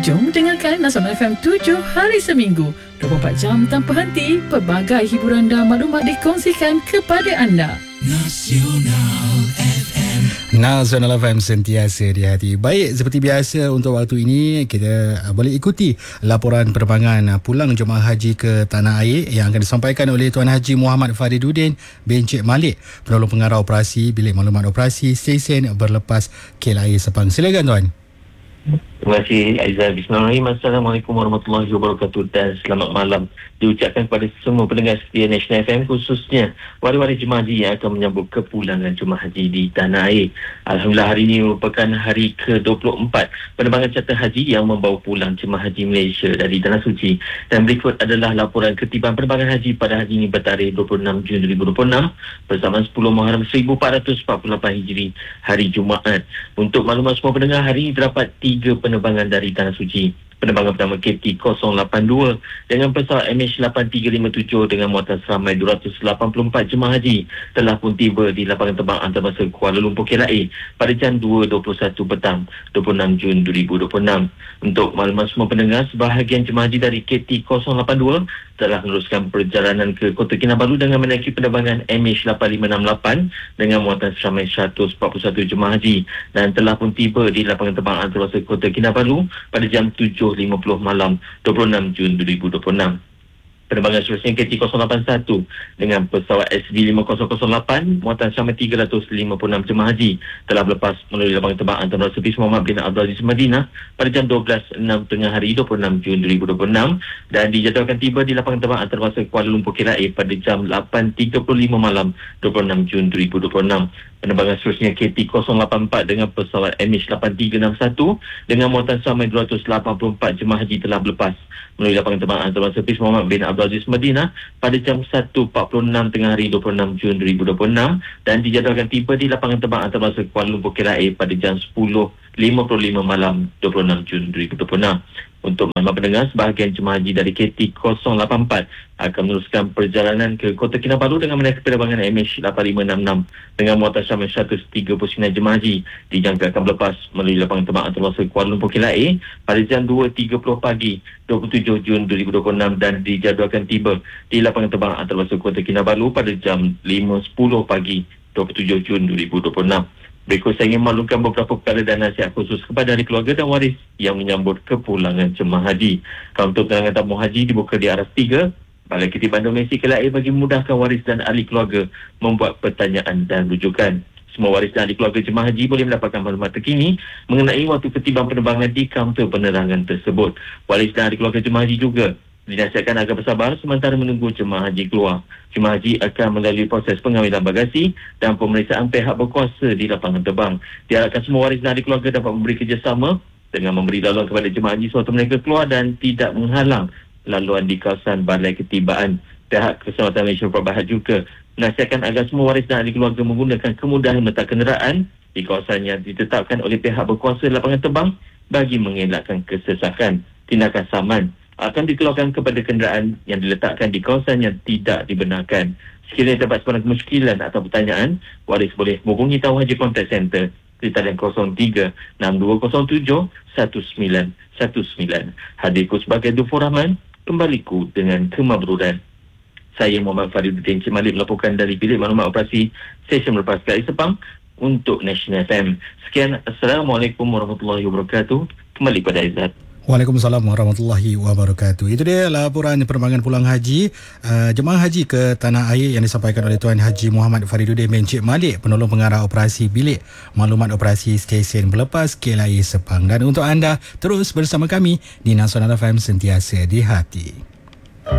Jom dengarkan Nasional FM 7 hari seminggu, 24 jam tanpa henti, pelbagai hiburan dan maklumat dikongsikan kepada anda. Nasional FM sentiasa di hati. Baik, seperti biasa untuk waktu ini kita boleh ikuti laporan penerbangan pulang jemaah haji ke Tanah Air yang akan disampaikan oleh Tuan Haji Muhammad Fariduddin bin Cik Malik, penolong pengarah operasi Bilik Maklumat Operasi Stesen Berlepas KLIA Sepang. Silakan Tuan. Terima kasih Aizal. Bismillahirrahmanirrahim. Assalamualaikum warahmatullahi wabarakatuh dan selamat malam diucapkan kepada semua pendengar setia National FM, khususnya wari-wari jemaah haji yang akan menyambut kepulangan jemaah haji di Tanah Air. Alhamdulillah, hari ini merupakan hari ke-24 penerbangan charter haji yang membawa pulang jemaah haji Malaysia dari Tanah Suci. Dan berikut adalah laporan ketibaan penerbangan haji pada hari ini bertarikh 26 Jun 2026 bersama 10 Muharram 1448 Hijri, hari Jumaat. Untuk maklumat semua pendengar, hari ini terdapat 3 penerbangan dari Tanah Suci. Penerbangan pertama KT-082 dengan pesawat MH8357 dengan muatan seramai 284 jemaah haji telah pun tiba di lapangan terbang antarabangsa Kuala Lumpur KLIA pada jam 2.21 petang 26 Jun 2026. Untuk maklumat semua pendengar, sebahagian jemaah haji dari KT-082 telah meneruskan perjalanan ke Kota Kinabalu dengan menaiki penerbangan MH8568 dengan muatan seramai 141 jemaah haji dan telah pun tiba di lapangan terbang antarabangsa Kota Kinabalu pada jam 7.50 malam 26 Jun 2026. Penerbangan seterusnya KT-081 dengan pesawat SB5008 muatan seramai 356 jemaah haji telah berlepas melalui lapangan terbang antarabangsa Bis Muhammad bin Abdul Aziz Madinah pada jam 12.06 tengah hari 26 Jun 2026 dan dijadualkan tiba di lapangan terbang antarabangsa Kuala Lumpur KLIA pada jam 8.35 malam 26 Jun 2026. Penerbangan seterusnya KT-084 dengan pesawat MH8361 dengan muatan seramai 284 jemaah haji telah berlepas melalui lapangan terbang antarabangsa Bis Muhammad bin Abdul Aziz Madinah pada jam 1.46 tengah hari 26 Jun 2026 dan dijadualkan tiba di lapangan terbang antarabangsa Kuala Lumpur KLIA pada jam 10.55 malam 26 Jun 2026. Untuk maklumat pendengar, sebahagian jemaah haji dari KT-084 akan meneruskan perjalanan ke Kota Kinabalu dengan menaiki penerbangan MH8566 dengan muatan seramai 139 jemaah haji dijangka akan berlepas melalui lapangan terbang antarabangsa Kuala Lumpur KLIA pada jam 2.30 pagi 27 Jun 2026 dan dijadualkan tiba di lapangan terbang antarabangsa Kota Kinabalu pada jam 5.10 pagi 27 Jun 2026. Berikut saya ingin maklumkan beberapa perkara dan nasihat khusus kepada ahli keluarga dan waris yang menyambut kepulangan jemaah haji. Kaunter penerangan tamu haji dibuka di araf 3 Balai Ketibaan Domestik KLIA bagi memudahkan waris dan ahli keluarga membuat pertanyaan dan rujukan. Semua waris dan ahli keluarga jemaah haji boleh mendapatkan maklumat terkini mengenai waktu ketibaan penerbangan di kaunter penerangan tersebut. Waris dan ahli keluarga jemaah haji juga dinasihatkan agar bersabar sementara menunggu jemaah haji keluar. Jemaah haji akan melalui proses pengambilan bagasi dan pemeriksaan pihak berkuasa di lapangan terbang. Diharapkan semua waris dan ahli keluarga dapat memberi kerjasama dengan memberi laluan kepada jemaah haji sewaktu mereka keluar dan tidak menghalang laluan di kawasan Balai Ketibaan. Pihak Keselamatan Malaysia Berhad juga menasihatkan agar semua waris dan ahli keluarga menggunakan kemudahan meletak kenderaan di kawasan yang ditetapkan oleh pihak berkuasa di lapangan terbang bagi mengelakkan kesesakan. Tindakan saman akan dikeluarkan kepada kenderaan yang diletakkan di kawasan yang tidak dibenarkan. Sekiranya terdapat sebarang kemusykilan atau pertanyaan, waris boleh menghubungi Tawang Haji Contact Center di talian 03-6207-1919. Hadirku sebagai Dufur Rahman, kembaliku dengan kemabruran. Saya Muhammad Fariduddin Cik Malik melaporkan dari Bilik Maklumat Operasi Stesen Berlepas KLIA Sepang untuk National FM. Sekian, Assalamualaikum warahmatullahi wabarakatuh. Kembali pada Izzat. Waalaikumsalam warahmatullahi wabarakatuh. Itu dia laporan penerbangan pulang haji jemaah haji ke Tanah Air yang disampaikan oleh Tuan Haji Muhammad Fariduddin bin Cik Malik, penolong pengarah operasi Bilik Maklumat Operasi Stesen Berlepas KLIA Sepang. Dan untuk anda terus bersama kami di Nasional FM sentiasa di hati.